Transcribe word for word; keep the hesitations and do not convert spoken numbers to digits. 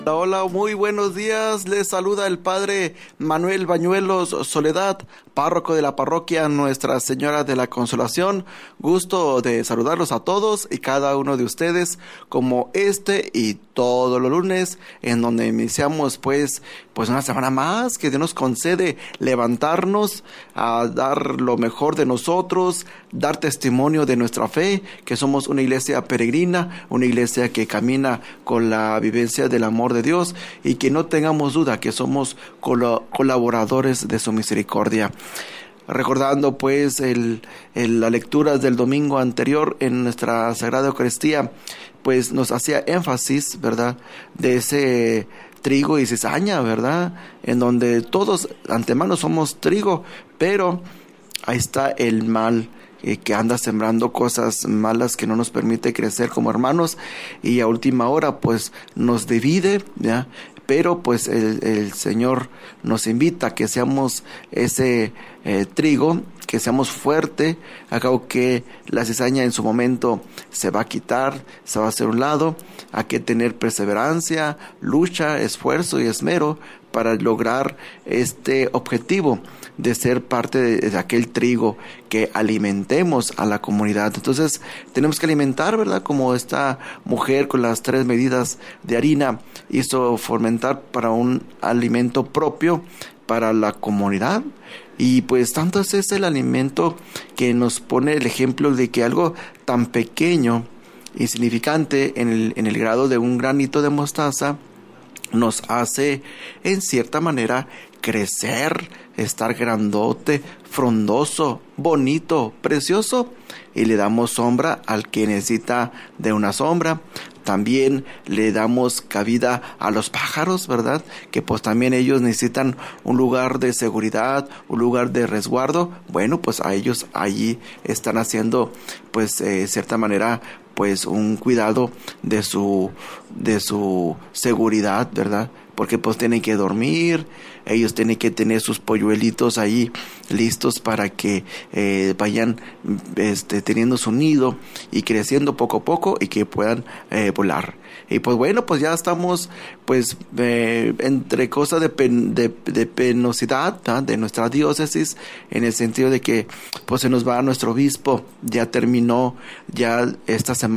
Hola, hola, muy buenos días. Les saluda el padre Manuel Bañuelos Soledad, párroco de la parroquia Nuestra Señora de la Consolación. Gusto de saludarlos a todos y cada uno de ustedes, como este y todos los lunes, en donde iniciamos pues, pues una semana más que Dios nos concede levantarnos a dar lo mejor de nosotros, dar testimonio de nuestra fe, que somos una iglesia peregrina, una iglesia que camina con la vivencia del amor de Dios, y que no tengamos duda que somos col- colaboradores de su misericordia. Recordando pues el, el, las lecturas del domingo anterior en nuestra Sagrada Eucaristía, pues nos hacía énfasis, ¿verdad?, de ese trigo y cizaña, ¿verdad?, en donde todos antemano somos trigo, pero ahí está el mal, eh, que anda sembrando cosas malas que no nos permite crecer como hermanos, y a última hora pues nos divide, ¿ya? Pero pues el, el Señor nos invita a que seamos ese eh, trigo, que seamos fuerte, a cabo que la cizaña en su momento se va a quitar, se va a hacer a un lado. Hay que tener perseverancia, lucha, esfuerzo y esmero para lograr este objetivo de ser parte de, de aquel trigo, que alimentemos a la comunidad. Entonces tenemos que alimentar, ¿verdad?, como esta mujer con las tres medidas de harina hizo fermentar para un alimento propio para la comunidad. Y pues tanto es ese el alimento que nos pone el ejemplo de que algo tan pequeño, insignificante en el, en el grado de un granito de mostaza, nos hace en cierta manera crecer, estar grandote, frondoso, bonito, precioso, y le damos sombra al que necesita de una sombra. También le damos cabida a los pájaros, ¿verdad?, que pues también ellos necesitan un lugar de seguridad, un lugar de resguardo. Bueno, pues a ellos allí están haciendo pues de eh, cierta manera pues un cuidado de su de su seguridad, ¿verdad?, porque pues tienen que dormir, ellos tienen que tener sus polluelitos ahí listos para que eh, vayan este, teniendo su nido y creciendo poco a poco, y que puedan eh, volar. Y pues bueno, pues ya estamos pues eh, entre cosas de, pen, de, de penosidad, ¿no?, de nuestra diócesis, en el sentido de que pues se nos va nuestro obispo, ya terminó ya esta semana